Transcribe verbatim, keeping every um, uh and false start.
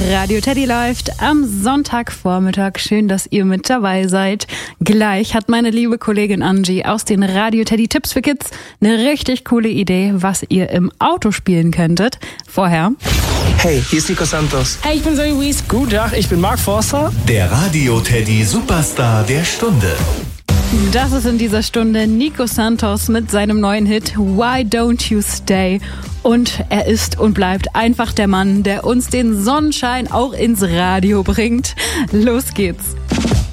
Radio Teddy läuft am Sonntagvormittag. Schön, dass ihr mit dabei seid. Gleich hat meine liebe Kollegin Angie aus den Radio Teddy Tipps für Kids eine richtig coole Idee, was ihr im Auto spielen könntet. Vorher... Hey, hier ist Nico Santos. Hey, ich bin Zoe Wies. Guten Tag, ich bin Mark Forster. Der Radio Teddy Superstar der Stunde. Das ist in dieser Stunde Nico Santos mit seinem neuen Hit Why Don't You Stay? Und er ist und bleibt einfach der Mann, der uns den Sonnenschein auch ins Radio bringt. Los geht's.